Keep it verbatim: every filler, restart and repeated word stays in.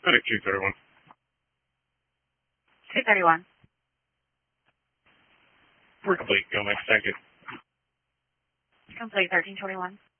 Clinic two thirty-one. two thirty-one. We're complete. Go next. Thank you. Complete thirteen twenty-one.